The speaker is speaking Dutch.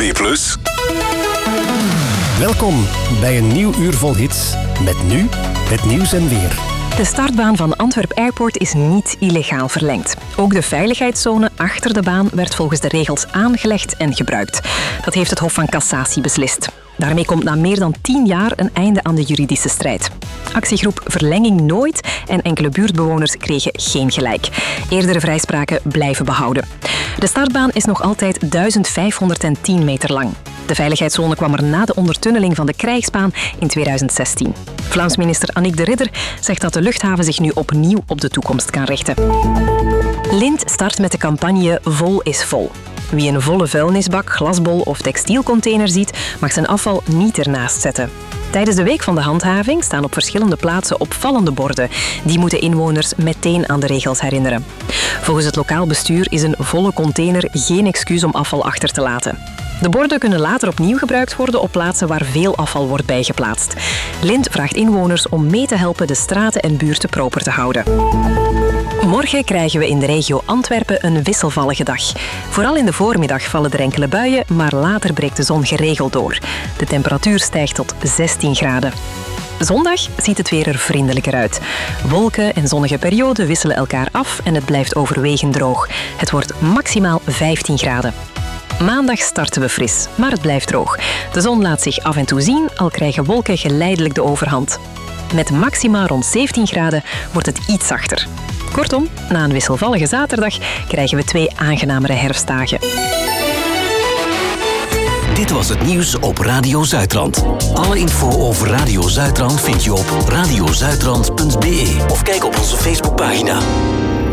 B+. Welkom bij een nieuw uur vol hits. Met nu het nieuws en weer. De startbaan van Antwerp Airport is niet illegaal verlengd. Ook de veiligheidszone achter de baan werd volgens de regels aangelegd en gebruikt. Dat heeft het Hof van Cassatie beslist. Daarmee komt na meer dan 10 jaar een einde aan de juridische strijd. Actiegroep Verlenging Nooit en enkele buurtbewoners kregen geen gelijk. Eerdere vrijspraken blijven behouden. De startbaan is nog altijd 1510 meter lang. De veiligheidszone kwam er na de ondertunneling van de Krijgsbaan in 2016. Vlaams minister Annick de Ridder zegt dat de luchthaven zich nu opnieuw op de toekomst kan richten. Lint start met de campagne Vol is Vol. Wie een volle vuilnisbak, glasbol of textielcontainer ziet, mag zijn afval niet ernaast zetten. Tijdens de week van de handhaving staan op verschillende plaatsen opvallende borden. Die moeten inwoners meteen aan de regels herinneren. Volgens het lokaal bestuur is een volle container geen excuus om afval achter te laten. De borden kunnen later opnieuw gebruikt worden op plaatsen waar veel afval wordt bijgeplaatst. Lint vraagt inwoners om mee te helpen de straten en buurten proper te houden. Morgen krijgen we in de regio Antwerpen een wisselvallige dag. Vooral in de voormiddag vallen er enkele buien, maar later breekt de zon geregeld door. De temperatuur stijgt tot 16 graden. Zondag ziet het weer er vriendelijker uit. Wolken en zonnige perioden wisselen elkaar af en het blijft overwegend droog. Het wordt maximaal 15 graden. Maandag starten we fris, maar het blijft droog. De zon laat zich af en toe zien, al krijgen wolken geleidelijk de overhand. Met maxima rond 17 graden wordt het iets zachter. Kortom, na een wisselvallige zaterdag krijgen we 2 aangenamere herfstdagen. Dit was het nieuws op Radio Zuidrand. Alle info over Radio Zuidrand vind je op radiozuidrand.be of kijk op onze Facebookpagina.